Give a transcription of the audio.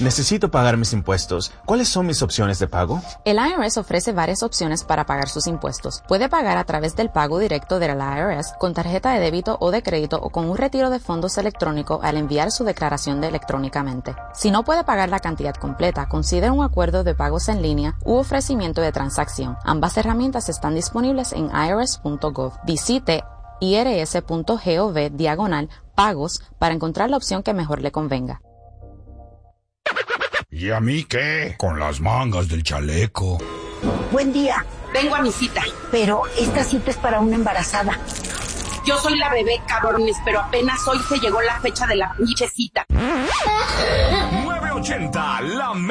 Necesito pagar mis impuestos. ¿Cuáles son mis opciones de pago? El IRS ofrece varias opciones para pagar sus impuestos. Puede pagar a través del pago directo del IRS, con tarjeta de débito o de crédito o con un retiro de fondos electrónico al enviar su declaración electrónicamente. Si no puede pagar la cantidad completa, considere un acuerdo de pagos en línea u ofrecimiento de transacción. Ambas herramientas están disponibles en irs.gov. Visite irs.gov/pagos para encontrar la opción que mejor le convenga. ¿Y a mí qué? Con las mangas del chaleco. Buen día. Vengo a mi cita. Pero esta cita es para una embarazada. Yo soy la bebé, cabrones, pero apenas hoy se llegó la fecha de la pinche cita. 980, la